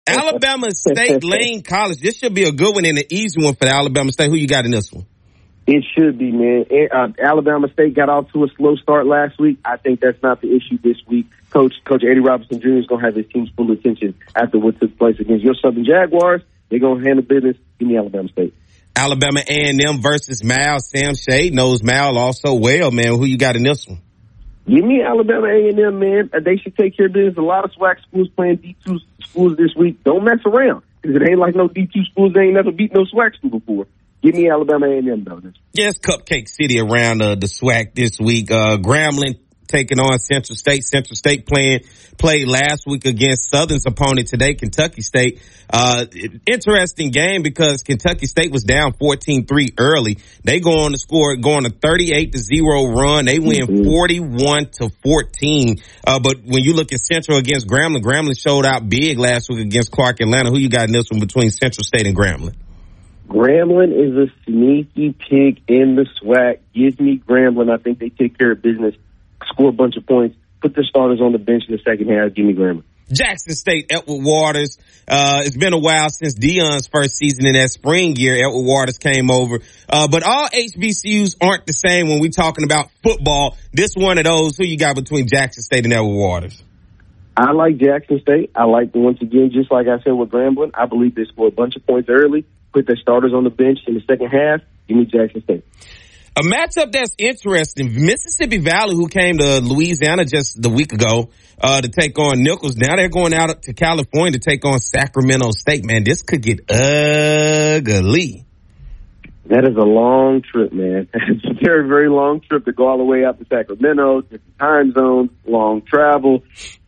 Alabama State, Lane College. This should be a good one and an easy one for the Alabama State. Who you got in this one? It should be, man. Alabama State got off to a slow start last week. I think that's not the issue this week. Coach Eddie Robinson Jr. is going to have his team's full attention after what took place against your Southern Jaguars. They're going to handle business. Give me Alabama State. Alabama A&M versus Mal. Sam Shade knows Mal also well, man. Who you got in this one? Give me Alabama A&M, man. They should take care of business. A lot of SWAC schools playing D2 schools this week. Don't mess around, because it ain't like no D2 schools. They ain't never beat no SWAC school before. Give me Alabama A&M, though. Yes, Cupcake City around the SWAC this week. Grambling taking on Central State. Central State played last week against Southern's opponent today, Kentucky State. Interesting game because Kentucky State was down 14-3 early. They go on to score, going a 38-0 run. They win 41-14. But when you look at Central against Grambling, Grambling showed out big last week against Clark Atlanta. Who you got in this one between Central State and Grambling? Grambling is a sneaky pig in the SWAC. Give me Grambling. I think they take care of business, score a bunch of points, put their starters on the bench in the second half. Give me Grambling. Jackson State, Edward Waters. It's been a while since Deion's first season in that spring year. Edward Waters came over. But all HBCUs aren't the same when we're talking about football. This one of those. Who you got between Jackson State and Edward Waters? I like Jackson State. I like, once again, just like I said with Grambling, I believe they score a bunch of points early, put their starters on the bench in the second half. Give me Jackson State. A matchup that's interesting. Mississippi Valley, who came to Louisiana just the week ago to take on Nichols. Now they're going out to California to take on Sacramento State. Man, this could get ugly. That is a long trip, man. It's a very, very long trip to go all the way out to Sacramento, different time zones, long travel.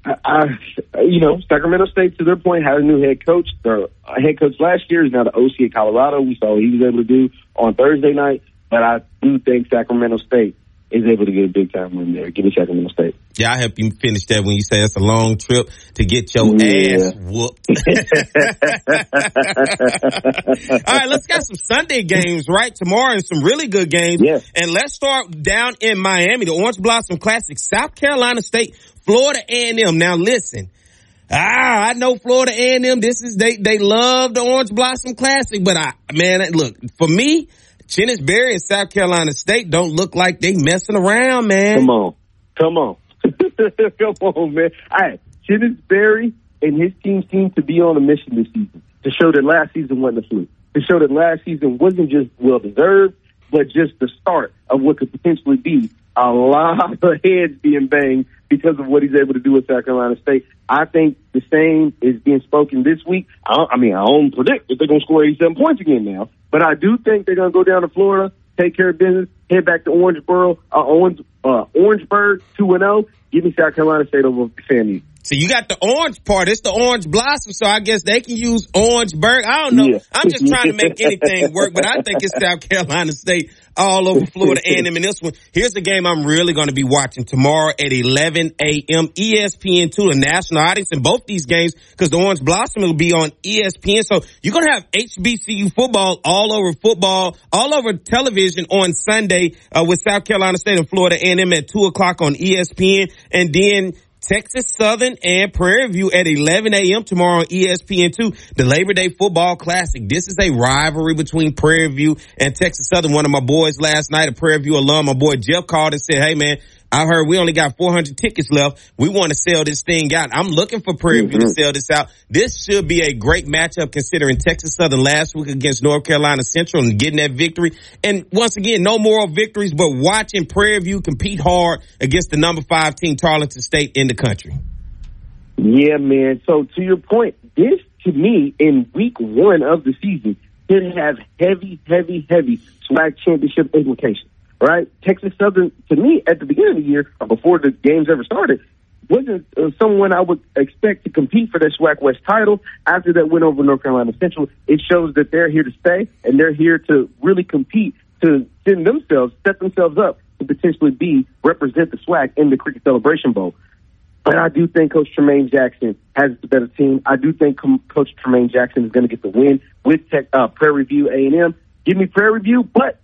Sacramento State, to their point, has a new head coach. Their head coach last year is now the OC at Colorado. We saw what he was able to do on Thursday night. But I do think Sacramento State is able to get a big-time win there. Give me Sacramento State. Yeah, I help you finish that when you say it's a long trip to get your ass whooped. All right, let's get some Sunday games, right? Tomorrow and some really good games. Yeah. And let's start down in Miami, the Orange Blossom Classic, South Carolina State, Florida A&M. Now, listen. I know Florida A&M. They love the Orange Blossom Classic, but look, for me, Chennis Berry and South Carolina State don't look like they messing around, man. Come on. Come on, man. All right. Chennis Berry and his team seem to be on a mission this season to show that last season wasn't a fluke, to show that last season wasn't just well-deserved, but just the start of what could potentially be a lot of heads being banged because of what he's able to do with South Carolina State. I think the same is being spoken this week. I don't predict that they're going to score 87 points again now, but I do think they're going to go down to Florida, take care of business, head back to Orangeburg 2-0. Give me South Carolina State over FAMU. So you got the orange part. It's the Orange Blossom, so I guess they can use Orangeburg. I don't know. Yeah. I'm just trying to make anything work, but I think it's South Carolina State all over Florida A&M in this one. Here's the game I'm really going to be watching tomorrow at 11 a.m. ESPN2, a national audience in both these games because the Orange Blossom will be on ESPN. So you're going to have HBCU football, all over television on Sunday with South Carolina State and Florida A&M at 2 o'clock on ESPN. And then Texas Southern and Prairie View at 11 a.m. tomorrow on ESPN2, the Labor Day Football Classic. This is a rivalry between Prairie View and Texas Southern. One of my boys last night, a Prairie View alum, my boy Jeff, called and said, hey, man, I heard we only got 400 tickets left. We want to sell this thing out. I'm looking for Prairie View to sell this out. This should be a great matchup considering Texas Southern last week against North Carolina Central and getting that victory. And once again, no moral victories, but watching Prairie View compete hard against the number 5 team, Tarleton State, in the country. Yeah, man. So to your point, this to me in week 1 of the season could have heavy SWAC championship implications. Right? Texas Southern, to me, at the beginning of the year, or before the games ever started, wasn't someone I would expect to compete for that SWAC West title. After that win over North Carolina Central, it shows that they're here to stay, and they're here to really compete, to set themselves up to potentially represent the SWAC in the Cricket Celebration Bowl. But I do think Coach Tremaine Jackson has the better team. I do think Coach Tremaine Jackson is going to get the win with Prairie View A&M. Give me Prairie View, but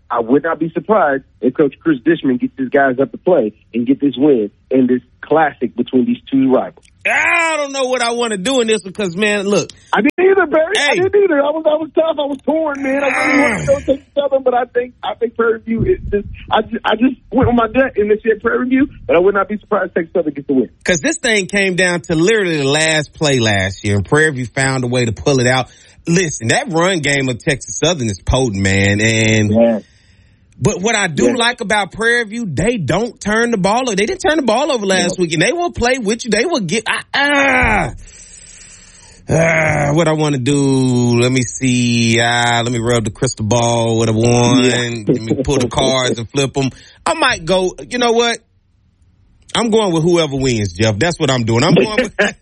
I would not be surprised if Coach Chris Dishman gets his guys up to play and get this win in this classic between these two rivals. I don't know what I want to do in this because, man, look. I didn't either, Barry. Hey. I didn't either. I was tough. I was torn, man. I really wanted to go take Southern, but I think Prairie View is just. I just went on my gut and they said Prairie View, but I would not be surprised if Texas Southern gets the win. Because this thing came down to literally the last play last year, and Prairie View found a way to pull it out. Listen, that run game of Texas Southern is potent, man, and. Yeah. But what I do like about Prairie View, they don't turn the ball over. They didn't turn the ball over last week, and they will play with you. They will get what I want to do. Let me see. Let me rub the crystal ball with a wand. Let me pull the cards and flip them. I might go. You know what? I'm going with whoever wins, Jeff. That's what I'm doing. I'm going with. That's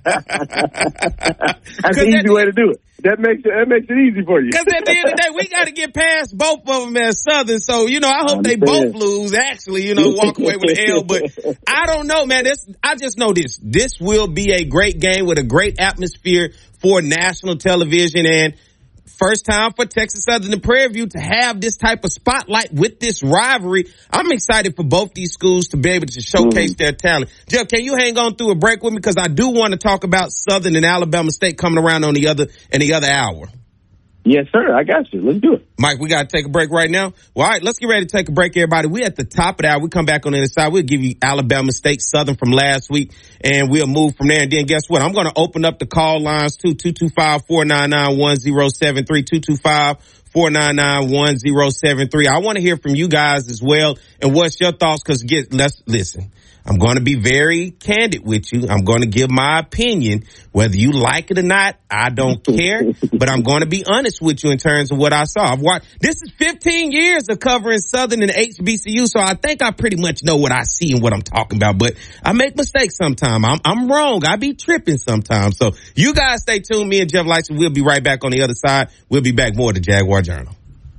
an easy way to do it. That makes it easy for you. Because at the end of the day, we got to get past both of them as Southern. So, I hope they both lose, actually, walk away with an L. But I don't know, man. I just know this. This will be a great game with a great atmosphere for national television. And first time for Texas Southern and Prairie View to have this type of spotlight with this rivalry. I'm excited for both these schools to be able to showcase their talent. Jeff, can you hang on through a break with me? Because I do want to talk about Southern and Alabama State coming around on the other hour. Yes, sir. I got you. Let's do it. Mike, we got to take a break right now. Well, all right, let's get ready to take a break, everybody. We're at the top of the hour. We come back on the other side. We'll give you Alabama State Southern from last week, and we'll move from there. And then guess what? I'm going to open up the call lines too, 225-499-1073, 225-499-1073. I want to hear from you guys as well. And what's your thoughts? Because let's listen. I'm going to be very candid with you. I'm going to give my opinion. Whether you like it or not, I don't care. But I'm going to be honest with you in terms of what I saw. This is 15 years of covering Southern and HBCU, so I think I pretty much know what I see and what I'm talking about. But I make mistakes sometimes. I'm wrong. I be tripping sometimes. So you guys stay tuned. Me and Jeff Lyson, we'll be right back on the other side. We'll be back more with the Jaguar Journal.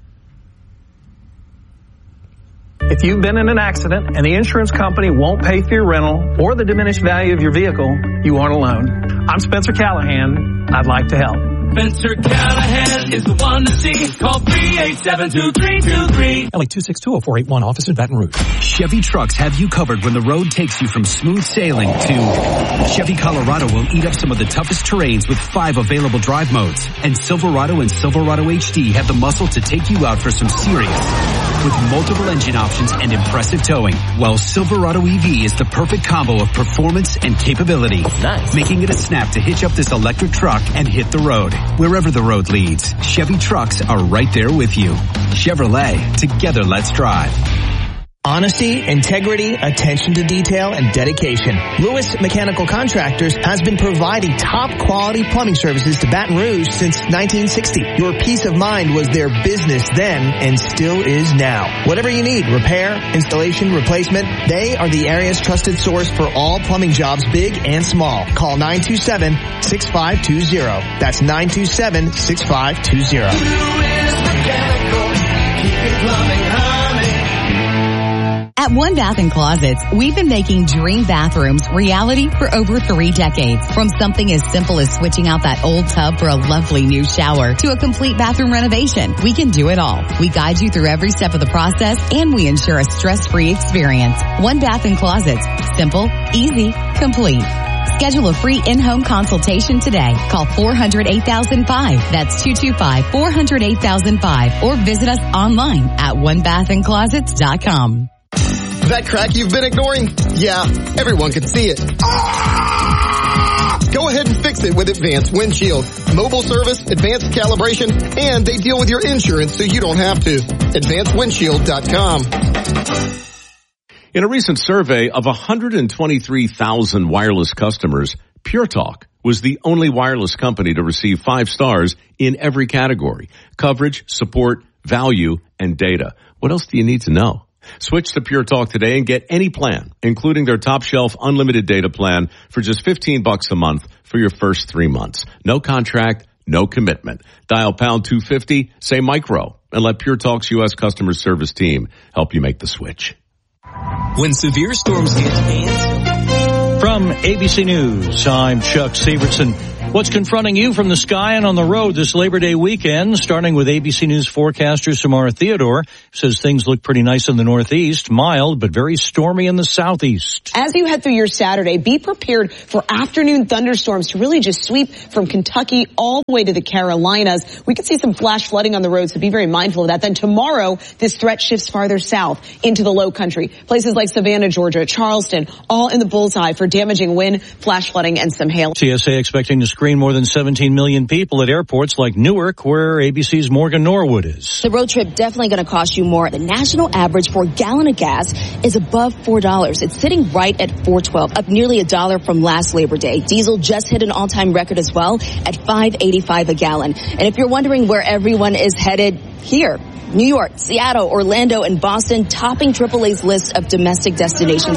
If you've been in an accident and the insurance company won't pay for your rental or the diminished value of your vehicle, you aren't alone. I'm Spencer Callahan. I'd like to help. Spencer Callahan is the one to see. Call 387-2323. LA 262-0481, office in Baton Rouge. Chevy trucks have you covered when the road takes you from smooth sailing to Chevy Colorado will eat up some of the toughest terrains with 5 available drive modes. And Silverado and Silverado HD have the muscle to take you out for some serious with multiple engine options and impressive towing. While Silverado EV is the perfect combo of performance and capability. Nice. Making it a snap to hitch up this electric truck and hit the road. Wherever the road leads, Chevy trucks are right there with you. Chevrolet, together let's drive. Honesty, integrity, attention to detail, and dedication. Lewis Mechanical Contractors has been providing top quality plumbing services to Baton Rouge since 1960. Your peace of mind was their business then and still is now. Whatever you need, repair, installation, replacement, they are the area's trusted source for all plumbing jobs, big and small. Call 927-6520. That's 927-6520. Lewis Mechanical, keeping plumbing humming. At One Bath & Closets, we've been making dream bathrooms reality for over 3 decades. From something as simple as switching out that old tub for a lovely new shower to a complete bathroom renovation, we can do it all. We guide you through every step of the process, and we ensure a stress-free experience. One Bath & Closets. Simple, easy, complete. Schedule a free in-home consultation today. Call 400-8005. That's 225-400-8005. Or visit us online at onebathandclosets.com. That crack you've been ignoring? Yeah, everyone can see it. Go ahead and fix it with Advanced Windshield. Mobile service, advanced calibration, and they deal with your insurance so you don't have to. AdvancedWindshield.com. In a recent survey of 123,000 wireless customers, Pure Talk was the only wireless company to receive 5 stars in every category: coverage, support, value, and data. What else do you need to know? Switch to Pure Talk today and get any plan, including their top shelf unlimited data plan for just $15 a month for your first 3 months. No contract, no commitment. Dial pound 250, say micro, and let Pure Talk's U.S. customer service team help you make the switch. When severe storms hit. From ABC News, I'm Chuck Severson. What's confronting you from the sky and on the road this Labor Day weekend? Starting with ABC News forecaster Samara Theodore, says things look pretty nice in the northeast, mild but very stormy in the southeast. As you head through your Saturday, be prepared for afternoon thunderstorms to really just sweep from Kentucky all the way to the Carolinas. We could see some flash flooding on the road, so be very mindful of that. Then tomorrow, this threat shifts farther south into the low country. Places like Savannah, Georgia, Charleston, all in the bullseye for damaging wind, flash flooding, and some hail. TSA expecting to screen more than 17 million people at airports like Newark, where ABC's Morgan Norwood is. The road trip definitely going to cost you more. The national average for a gallon of gas is above $4. It's sitting right at $4.12, up nearly $1 from last Labor Day. Diesel just hit an all-time record as well at $5.85 a gallon. And if you're wondering where everyone is headed, here. New York, Seattle, Orlando, and Boston topping AAA's list of domestic destinations.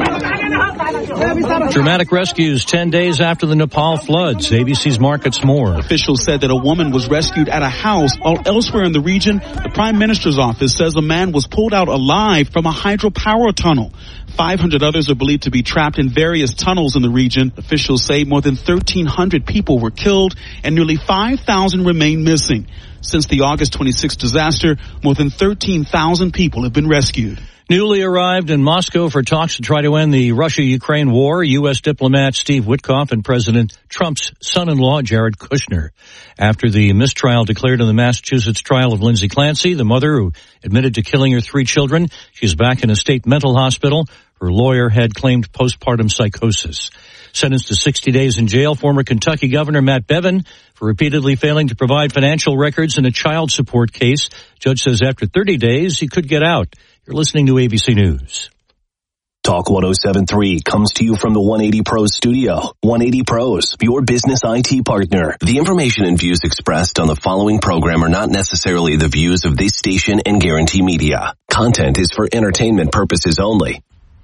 Dramatic rescues 10 days after the Nepal floods. ABC's Marcus Moore. Officials said that a woman was rescued at a house, while elsewhere in the region, the Prime Minister's office says a man was pulled out alive from a hydropower tunnel. 500 others are believed to be trapped in various tunnels in the region. Officials say more than 1,300 people were killed and nearly 5,000 remain missing. Since the August 26th disaster, more than 13,000 people have been rescued. Newly arrived in Moscow for talks to try to end the Russia-Ukraine war, U.S. diplomat Steve Witkoff and President Trump's son-in-law, Jared Kushner. After the mistrial declared in the Massachusetts trial of Lindsay Clancy, the mother who admitted to killing her 3 children, she's back in a state mental hospital. Her lawyer had claimed postpartum psychosis. Sentenced to 60 days in jail, former Kentucky Governor Matt Bevin for repeatedly failing to provide financial records in a child support case. Judge says after 30 days, he could get out. You're listening to ABC News. Talk 107.3 comes to you from the 180 Pros studio. 180 Pros, your business IT partner. The information and views expressed on the following program are not necessarily the views of this station and Guarantee Media. Content is for entertainment purposes only.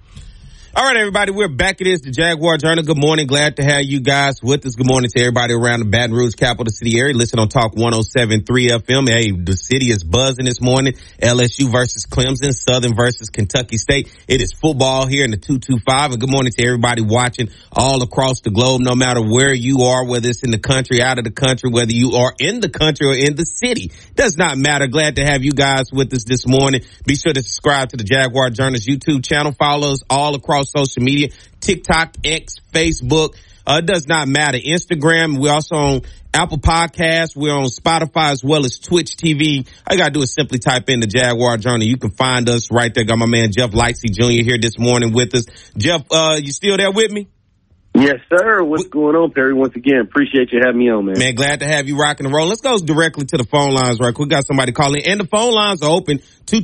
All right, everybody, we're back. It is the Jaguar Journal. Good morning. Glad to have you guys with us. Good morning to everybody around the Baton Rouge capital city area. Listen on Talk 107.3 FM. Hey, the city is buzzing this morning. LSU versus Clemson, Southern versus Kentucky State. It is football here in the 225. And good morning to everybody watching all across the globe, no matter where you are, whether it's in the country, out of the country, whether you are in the country or in the city. Does not matter. Glad to have you guys with us this morning. Be sure to subscribe to the Jaguar Journal's YouTube channel. Follow us all across social media, TikTok, X, Facebook. It does not matter. Instagram. We're also on Apple Podcasts. We're on Spotify as well as Twitch TV. All you got to do is simply type in the Jaguar Journal. You can find us right there. Got my man Jeff Lightsey Jr. here this morning with us. Jeff, you still there with me? Yes, sir. What's going on, Perry? Once again, appreciate you having me on, man. Man, glad to have you rocking and rolling. Let's go directly to the phone lines right quick. We got somebody calling, and the phone lines are open,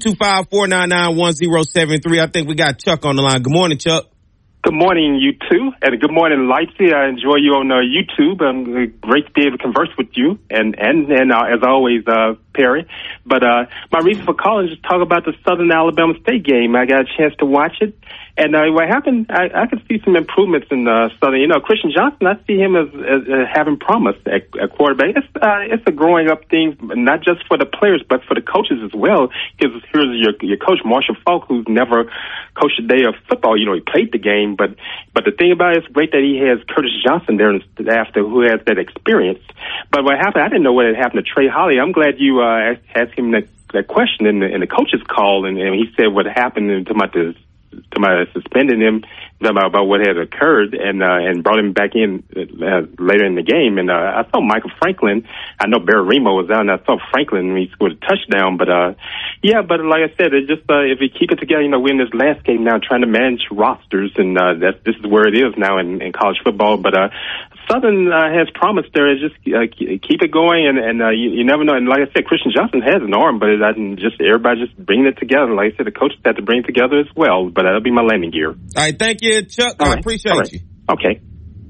225-499-1073. I think we got Chuck on the line. Good morning, Chuck. Good morning, you two, and good morning, Lightsey. I enjoy you on YouTube. Great to be able to converse with you, and as always, Perry. But my reason for calling is to talk about the Southern Alabama State game. I got a chance to watch it, and what happened, I could see some improvements in Southern. You know, Christian Johnson, I see him as having promise at quarterback. It's a growing up thing, not just for the players, but for the coaches as well. Here's your coach, Marshall Faulk, who's never coached a day of football. You know, he played the game, but the thing about it is great that he has Curtis Johnson there after who has that experience. But what happened, I didn't know what had happened to Trey Holly. I'm glad you asked him that question in the coach's call, and he said what happened to my suspending him about what had occurred and brought him back in later in the game. And I saw Michael Franklin. I know Barry Remo was out, and I saw Franklin when he scored a touchdown. But but like I said, it just if we keep it together, you know, we're in this landscape now trying to manage rosters, and this is where it is now in college football. But Southern has promised there. Just keep it going, and you never know. And like I said, Christian Johnson has an arm, but everybody just bringing it together. Like I said, the coaches had to bring it together as well. But that'll be my landing gear. All right, thank you, Chuck. I appreciate you. Okay.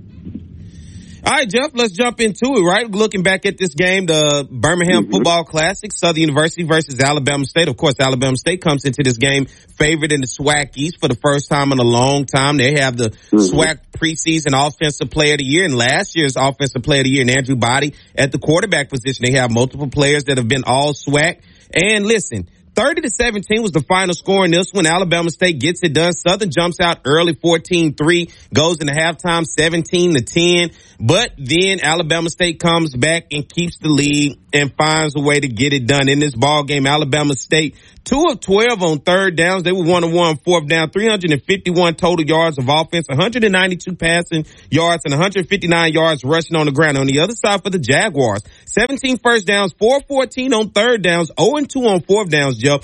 All right, Jeff, let's jump into it, right? Looking back at this game, the Birmingham Football Classic, Southern University versus Alabama State. Of course, Alabama State comes into this game favored in the SWAC East for the first time in a long time. They have the SWAC preseason Offensive Player of the Year, and last year's Offensive Player of the Year, and Andrew Body at the quarterback position. They have multiple players that have been all SWAC. And listen, 30-17 was the final score in this one. Alabama State gets it done. Southern jumps out early, 14-3, goes into halftime, 17-10. But then Alabama State comes back and keeps the lead and finds a way to get it done. In this ball game, Alabama State, 2 of 12 on third downs. They were 1-1 on fourth down, 351 total yards of offense, 192 passing yards, and 159 yards rushing on the ground. On the other side for the Jaguars, 17 first downs, 414 on third downs, 0-2 on fourth downs, Jeff.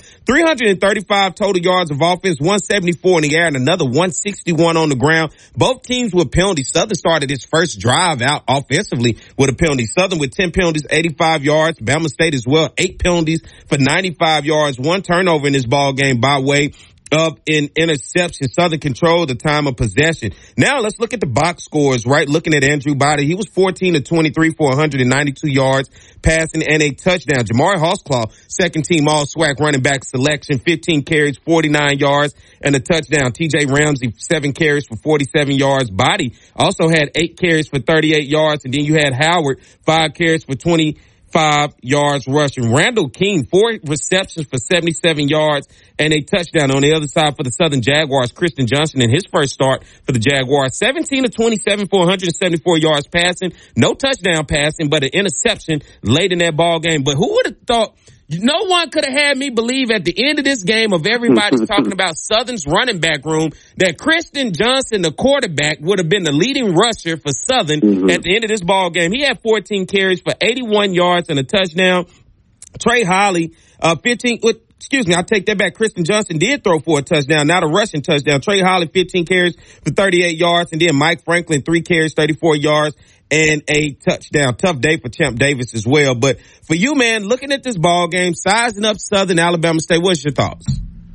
335 total yards of offense, 174 in the air, and another 161 on the ground. Both teams with penalties. Southern started its first drive out offensively with a penalty. Southern with 10 penalties, 85 yards. Bama State as well, 8 penalties for 95 yards, 1 turnover in this ball game by way of an interception. Southern controlled the time of possession. Now let's look at the box scores, right? Looking at Andrew Body, he was 14 of 23 for 192 yards passing and a touchdown. Jamari Horsclaw, second team all SWAC running back selection, 15 carries, 49 yards and a touchdown. TJ Ramsey, 7 carries for 47 yards. Body also had 8 carries for 38 yards. And then you had Howard, 5 carries for 25 yards rushing. Randall King, 4 receptions for 77 yards and a touchdown. On the other side for the Southern Jaguars, Christian Johnson in his first start for the Jaguars, 17 of 27 for 174 yards passing. No touchdown passing, but an interception late in that ball game. But who would have thought? No one could have had me believe at the end of this game of everybody's talking about Southern's running back room that Christian Johnson, the quarterback, would have been the leading rusher for Southern at the end of this ball game. He had 14 carries for 81 yards and a touchdown. Trey Holly, I take that back. Christian Johnson did throw for a touchdown, not a rushing touchdown. Trey Holly, 15 carries for 38 yards. And then Mike Franklin, 3 carries, 34 yards and a touchdown. Tough day for Champ Davis as well. But for you, man, looking at this ball game, sizing up Southern Alabama State, what's your thoughts?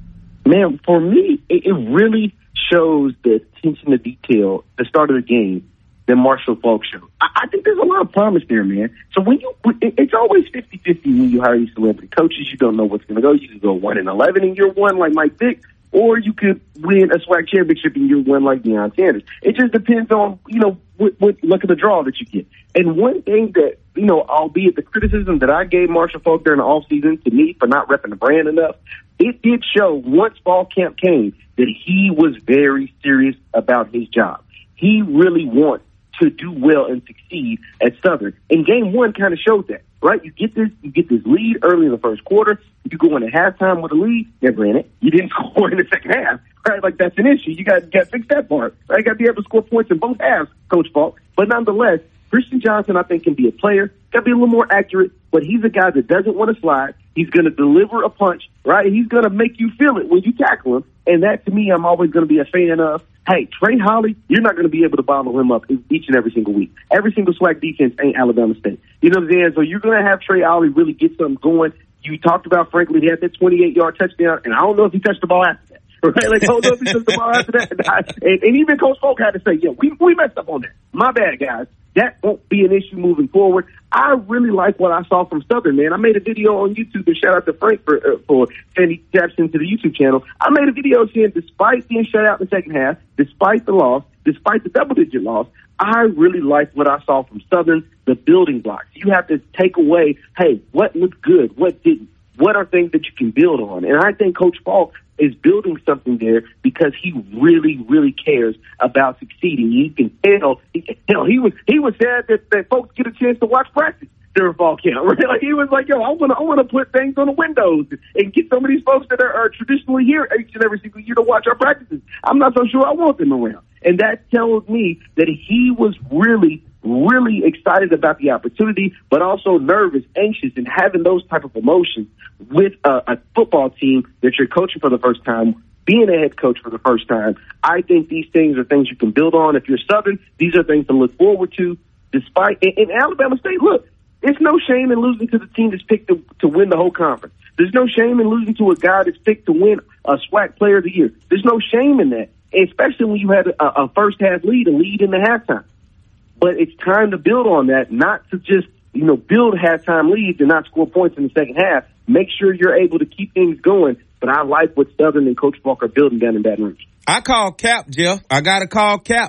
Man, for me, it really shows the attention to detail at the start of the game that Marshall Faulk showed. I think there's a lot of promise there, man. So it's always 50-50 when you hire these celebrity coaches. You don't know what's going to go. You could go 1-11 in year one like Mike Vick, or you could win a SWAC championship in year one like Deion Sanders. It just depends on, what luck of the draw that you get. And one thing that, albeit the criticism that I gave Marshall Faulk during the offseason to me for not repping the brand enough, it did show once fall camp came that he was very serious about his job. He really wants to do well and succeed at Southern. And game one kind of showed that, right? You get this lead early in the first quarter. You go into halftime with a lead. Yeah, granted, you didn't score in the second half, right? Like, that's an issue. You got to fix that part, right? You got to be able to score points in both halves, Coach Faulk. But nonetheless, Christian Johnson, I think, can be a player. Got to be a little more accurate, but he's a guy that doesn't want to slide. He's going to deliver a punch, right? He's going to make you feel it when you tackle him. And that, to me, I'm always going to be a fan of. Hey, Trey Holly, you're not going to be able to bottle him up each and every single week. Every single SWAC defense ain't Alabama State. You know what I'm saying? So you're going to have Trey Holly really get something going. You talked about Franklin. He had that 28-yard touchdown, and I don't know if he touched the ball after that. Right? Like, I don't know if he touched the ball after that. And even Coach Folk had to say, yeah, we messed up on that. My bad, guys. That won't be an issue moving forward. I really like what I saw from Southern, man. I made a video on YouTube, and shout out to Frank for sending taps into the YouTube channel. I made a video saying despite being shut out in the second half, despite the loss, despite the double-digit loss, I really liked what I saw from Southern, the building blocks. You have to take away, hey, what looked good, what didn't, what are things that you can build on. And I think Coach Faulk is building something there because he really, really cares about succeeding. You can tell. He was sad that folks get a chance to watch practice during fall camp. Right? Like, he was like, yo, I want to put things on the windows and get some of these folks that are traditionally here each and every single year to watch our practices. I'm not so sure I want them around. And that tells me that he was really, really excited about the opportunity, but also nervous, anxious, and having those type of emotions with a football team that you're coaching for the first time, being a head coach for the first time. I think these things are things you can build on. If you're Southern, these are things to look forward to. Despite in Alabama State, look, it's no shame in losing to the team that's picked to win the whole conference. There's no shame in losing to a guy that's picked to win a SWAC Player of the Year. There's no shame in that, especially when you had a first half lead, a lead in the halftime. But it's time to build on that, not to just, build halftime leads and not score points in the second half. Make sure you're able to keep things going. But I like what Southern and Coach Faulk are building down in Baton Rouge. I call Cap, Jeff. I got to call Cap. Woo!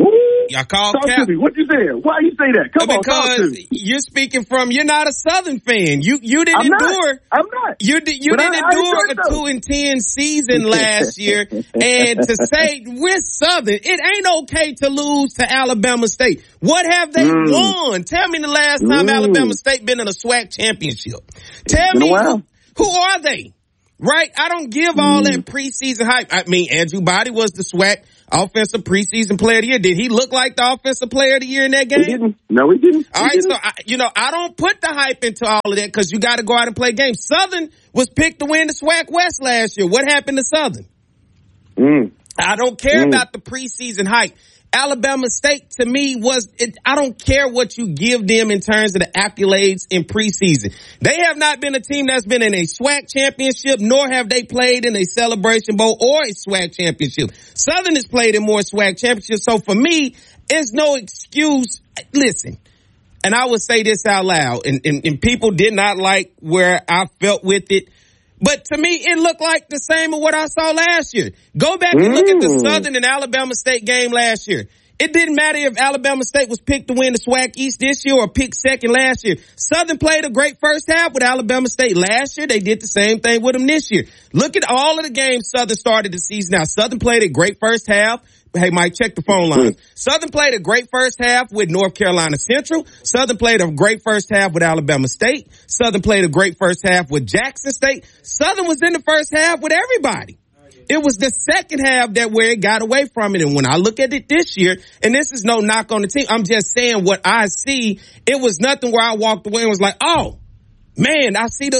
Y'all call Talk cap. to me. What you saying? Why you say that? Come on, talk to me. You're speaking from, you're not a Southern fan. You didn't endure. I'm not. You didn't endure a 2-10 season last year. And to say we're Southern, it ain't okay to lose to Alabama State. What have they won? Tell me the last time Alabama State been in a SWAC championship. Tell me who are they? Right? I don't give all that preseason hype. I mean, Andrew Body was the SWAC offensive preseason player of the year. Did he look like the offensive player of the year in that game? He didn't. No, he didn't. All right, so I don't put the hype into all of that because you got to go out and play games. Southern was picked to win the SWAC West last year. What happened to Southern? I don't care about the preseason hype. Alabama State, to me, I don't care what you give them in terms of the accolades in preseason. They have not been a team that's been in a SWAC championship, nor have they played in a Celebration Bowl or a SWAC championship. Southern has played in more SWAC championships. So for me, it's no excuse. Listen, and I would say this out loud, and people did not like where I felt with it. But to me, it looked like the same of what I saw last year. Go back and look at the Southern and Alabama State game last year. It didn't matter if Alabama State was picked to win the SWAC East this year or picked second last year. Southern played a great first half with Alabama State last year. They did the same thing with them this year. Look at all of the games Southern started the season out. Southern played a great first half. Hey, Mike, check the phone line. Southern played a great first half with North Carolina Central. Southern played a great first half with Alabama State. Southern played a great first half with Jackson State. Southern was in the first half with everybody. It was the second half where it got away from it. And when I look at it this year, and this is no knock on the team, I'm just saying what I see. It was nothing where I walked away and was like, oh, man, I see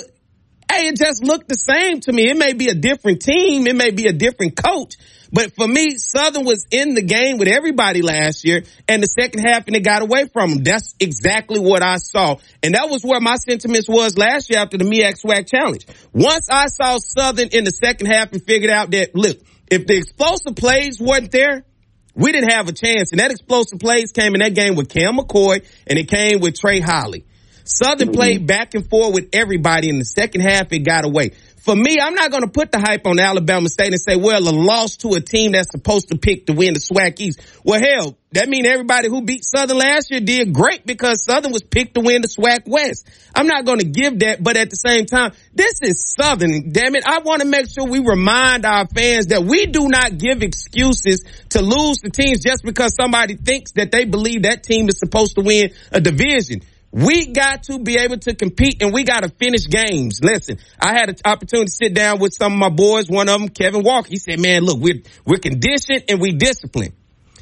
it just looked the same to me. It may be a different team. It may be a different coach. But for me, Southern was in the game with everybody last year, and the second half, and it got away from them. That's exactly what I saw. And that was where my sentiments was last year after the MEAC SWAC Challenge. Once I saw Southern in the second half and figured out that, look, if the explosive plays weren't there, we didn't have a chance. And that explosive plays came in that game with Cam McCoy, and it came with Trey Holly. Southern played back and forth with everybody. In the second half, it got away. For me, I'm not going to put the hype on Alabama State and say, well, a loss to a team that's supposed to pick to win the SWAC East. Well, hell, that means everybody who beat Southern last year did great because Southern was picked to win the SWAC West. I'm not going to give that, but at the same time, this is Southern. Damn it, I want to make sure we remind our fans that we do not give excuses to lose to teams just because somebody thinks that they believe that team is supposed to win a division. We got to be able to compete, and we got to finish games. Listen, I had an opportunity to sit down with some of my boys. One of them, Kevin Walker, he said, man, look, we're conditioned and we disciplined.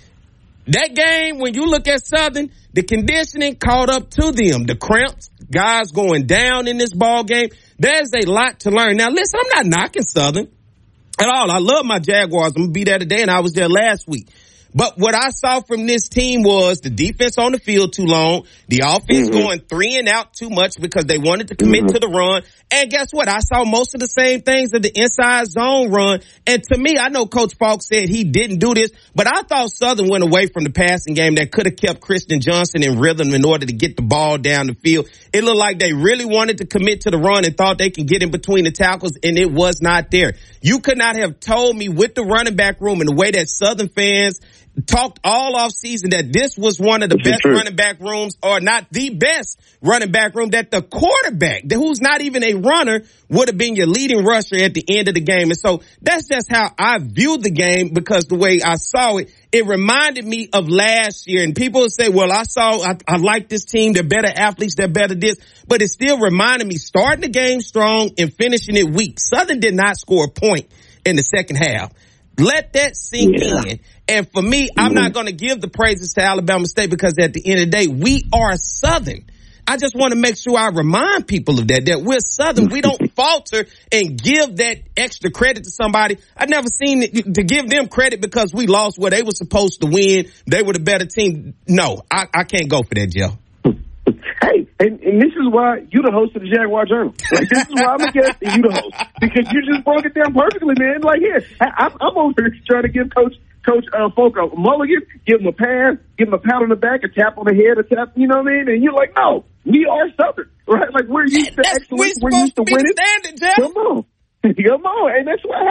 That game, when you look at Southern, the conditioning caught up to them. The cramps, guys going down in this ball game. There's a lot to learn. Now, listen, I'm not knocking Southern at all. I love my Jaguars. I'm going to be there today, and I was there last week. But what I saw from this team was the defense on the field too long, the offense going 3 and out too much because they wanted to commit to the run. And guess what? I saw most of the same things of the inside zone run. And to me, I know Coach Falk said he didn't do this, but I thought Southern went away from the passing game that could have kept Christian Johnson in rhythm in order to get the ball down the field. It looked like they really wanted to commit to the run and thought they could get in between the tackles, and it was not there. You could not have told me with the running back room and the way that Southern fans talked all off season that this was one of the best running back rooms, or not the best running back room, that the quarterback, who's not even a runner, would have been your leading rusher at the end of the game. And so that's just how I viewed the game, because the way I saw it, it reminded me of last year. And people say, well, I like this team. They're better athletes. They're better this. But it still reminded me starting the game strong and finishing it weak. Southern did not score a point in the second half. Let that sink in. And for me, I'm not going to give the praises to Alabama State, because at the end of the day, we are Southern. I just want to make sure I remind people of that we're Southern. We don't falter and give that extra credit to somebody. I've never seen it to give them credit because we lost where they were supposed to win. They were the better team. No, I can't go for that, Joe. Hey, and this is why you the host of the Jaguar Journal. Like, this is why I'm a guest and you the host, because you just broke it down perfectly, man. Like, here, I'm over here trying to give Coach Falk a mulligan, give him a pass, give him a pat on the back, a tap on the head, a tap, you know what I mean? And you're like, no, we are Southern, right? Like, we're used to excellence, we're used to winning. Come on. Come on. And that's why, hey,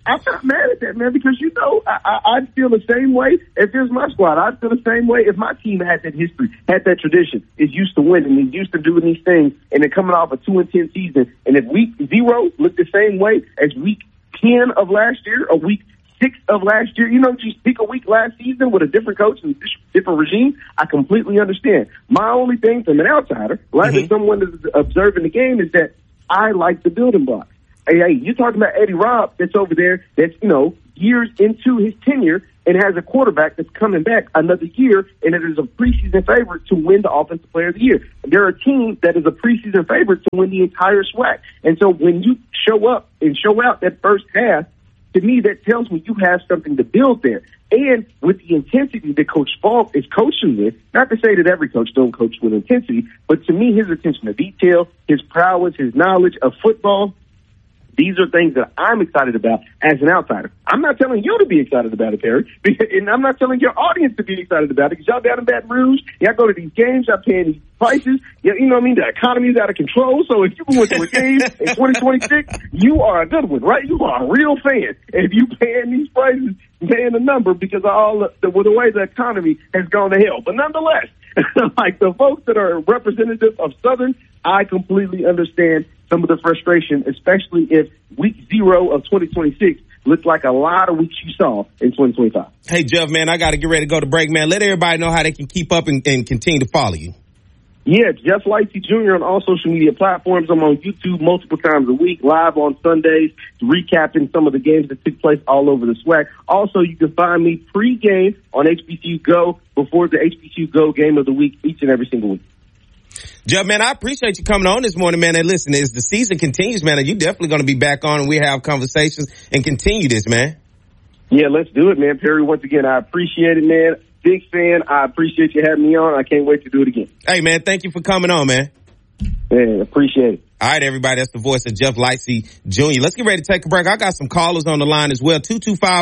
I'm not mad at that, man, because, you know, I'd feel the same way if it was my squad. I'd feel the same way if my team had that history, had that tradition, is used to winning, is used to doing these things, and then coming off a 2-10 season. And if week 0 looked the same way as week 10 of last year or week 6 of last year, you know, just pick a week last season with a different coach and different regime, I completely understand. My only thing from an outsider, right, as someone that's observing the game, is that I like the building blocks. Hey, you're talking about Eddie Robb that's over there that's, you know, years into his tenure and has a quarterback that's coming back another year, and it is a preseason favorite to win the Offensive Player of the Year. There are teams that is a preseason favorite to win the entire SWAC. And so when you show up and show out that first half, to me, that tells me you have something to build there. And with the intensity that Coach Falk is coaching with, not to say that every coach don't coach with intensity, but to me, his attention to detail, his prowess, his knowledge of football, these are things that I'm excited about as an outsider. I'm not telling you to be excited about it, Perry, and I'm not telling your audience to be excited about it, because y'all down in Baton Rouge, y'all go to these games, y'all paying these prices, you know what I mean? The economy is out of control, so if you go into a game in 2026, you are a good one, right? You are a real fan. And if you paying these prices, paying the number because of all the way the economy has gone to hell. But nonetheless, like the folks that are representative of Southern, I completely understand some of the frustration, especially if week 0 of 2026 looks like a lot of weeks you saw in 2025. Hey, Jeff, man, I got to get ready to go to break, man. Let everybody know how they can keep up and continue to follow you. Yeah, Jeff Lightsey Jr. on all social media platforms. I'm on YouTube multiple times a week, live on Sundays, recapping some of the games that took place all over the SWAC. Also, you can find me pre-game on HBCU Go before the HBCU Go game of the week each and every single week. Jeff, man, I appreciate you coming on this morning, man. And listen, as the season continues, man, you're definitely going to be back on and we have conversations and continue this, man. Yeah, let's do it, man. Perry, once again, I appreciate it, man. Big fan. I appreciate you having me on. I can't wait to do it again. Hey, man, thank you for coming on, man. Man, appreciate it. All right, everybody, that's the voice of Jeff Lightsey Jr. Let's get ready to take a break. I got some callers on the line as well,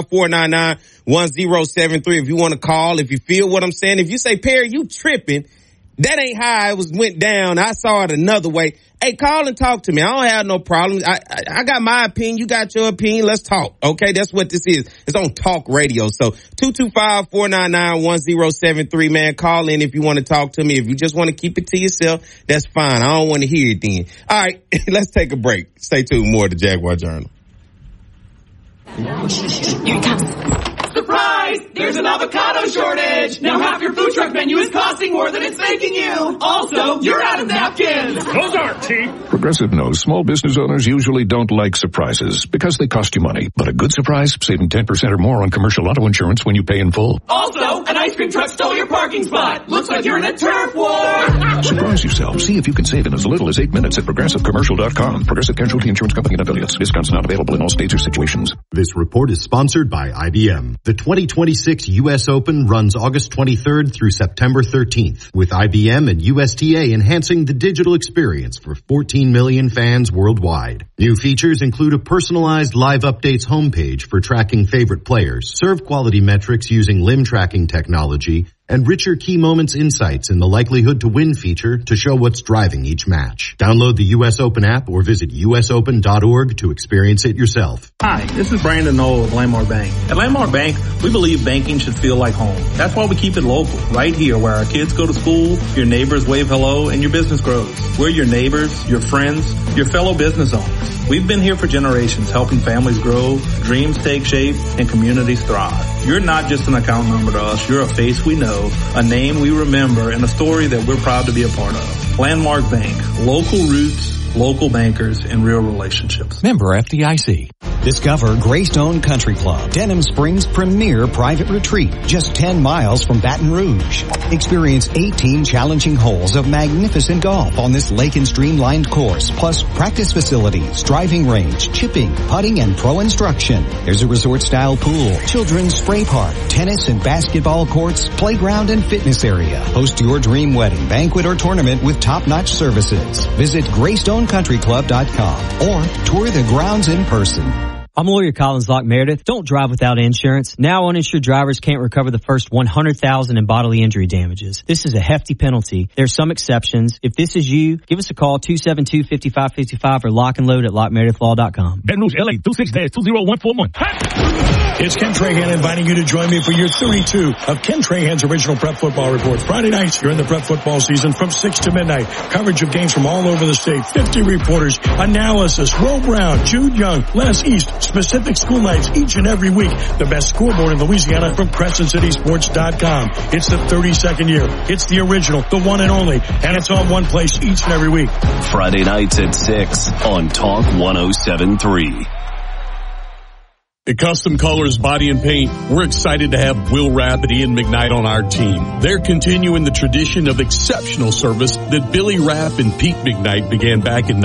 225-499-1073. If you want to call, if you feel what I'm saying, if you say, Perry, you tripping, that ain't how it went down. I saw it another way. Hey, call and talk to me. I don't have no problem. I got my opinion. You got your opinion. Let's talk. Okay, that's what this is. It's on Talk Radio. So 225-499-1073, man. Call in if you want to talk to me. If you just want to keep it to yourself, that's fine. I don't want to hear it then. All right, let's take a break. Stay tuned. More to Jaguar Journal. Here it comes. Surprise! There's an avocado shortage! Now half your food truck menu is costing more than it's making you! Also, you're out of napkins! Those aren't cheap! Progressive knows small business owners usually don't like surprises because they cost you money. But a good surprise, saving 10% or more on commercial auto insurance when you pay in full. Also, an ice cream truck stole your parking spot! Looks like you're in a turf war! Surprise yourself. See if you can save in as little as 8 minutes at ProgressiveCommercial.com. Progressive Casualty Insurance Company and affiliates. Discounts not available in all states or situations. This report is sponsored by IBM. The 2026 U.S. Open runs August 23rd through September 13th, with IBM and USTA enhancing the digital experience for 14 million fans worldwide. New features include a personalized live updates homepage for tracking favorite players, serve quality metrics using limb tracking technology, and richer key moments insights in the likelihood to win feature to show what's driving each match. Download the U.S. Open app or visit usopen.org to experience it yourself. Hi, this is Brandon Knoll of Landmark Bank. At Landmark Bank, we believe banking should feel like home. That's why we keep it local, right here where our kids go to school, your neighbors wave hello, and your business grows. We're your neighbors, your friends, your fellow business owners. We've been here for generations, helping families grow, dreams take shape, and communities thrive. You're not just an account number to us. You're a face we know, a name we remember, and a story that we're proud to be a part of. Landmark Bank. Local roots, local bankers, and real relationships. Member FDIC. Discover Greystone Country Club, Denham Springs' premier private retreat, just 10 miles from Baton Rouge. Experience 18 challenging holes of magnificent golf on this lake and streamlined course, plus practice facilities, driving range, chipping, putting, and pro instruction. There's a resort-style pool, children's spray park, tennis and basketball courts, playground and fitness area. Host your dream wedding, banquet, or tournament with top-notch services. Visit GreystoneCountryClub.com or tour the grounds in person. I'm lawyer Collins Locke Meredith. Don't drive without insurance. Now uninsured drivers can't recover the first $100,000 in bodily injury damages. This is a hefty penalty. There are some exceptions. If this is you, give us a call 272-5555 or lock and load at lockmeredithlaw.com. Baton Rouge, LA, 26-20141. It's Ken Trahan inviting you to join me for year 32 of Ken Trahan's original Prep Football Report. Friday nights during the prep football season from 6 to midnight. Coverage of games from all over the state. 50 reporters, analysis, Will Brown, Jude Young, Les East, specific school nights each and every week. The best scoreboard in Louisiana from CrescentCitySports.com. It's the 32nd year. It's the original, the one and only, and it's on one place each and every week. Friday nights at 6 on Talk 107.3. At Custom Colors Body and Paint, we're excited to have Will Rapp and Ian McKnight on our team. They're continuing the tradition of exceptional service that Billy Rapp and Pete McKnight began back in